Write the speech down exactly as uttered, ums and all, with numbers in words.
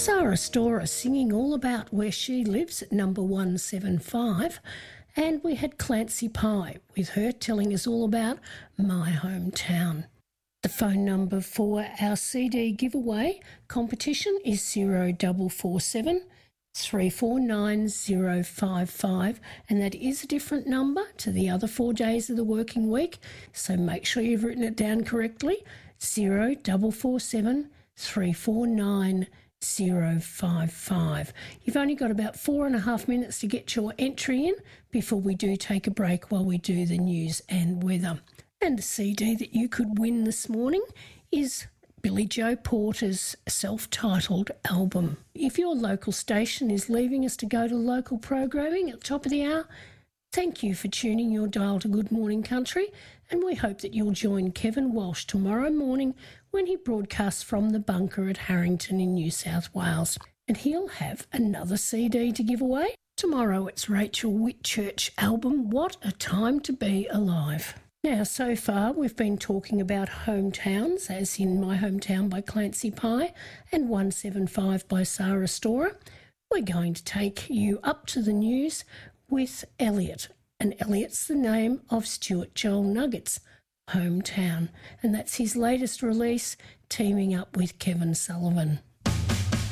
Sarah Storer singing all about where she lives at number one seven five, and we had Clancy Pye with her telling us all about my hometown. The phone number for our C D giveaway competition is zero four four seven, three four nine zero five five, and that is a different number to the other four days of the working week, so make sure you've written it down correctly. zero four four seven, three four nine zero five five. You've only got about four and a half minutes to get your entry in before we do take a break while we do the news and weather. And the C D that you could win this morning is Billy Joe Porter's self-titled album. If your local station is leaving us to go to local programming at the top of the hour, thank you for tuning your dial to Good Morning Country, and we hope that you'll join Kevin Walsh tomorrow morning when he broadcasts from the bunker at Harrington in New South Wales. And he'll have another C D to give away. Tomorrow it's Rachel Whitchurch album, What a Time to Be Alive. Now, so far we've been talking about hometowns, as in My Hometown by Clancy Pye and one seven five by Sarah Storer. We're going to take you up to the news with Elliot, and Elliot's the name of Stuart Joel Nugget's hometown, and that's his latest release, teaming up with Kevin Sullivan.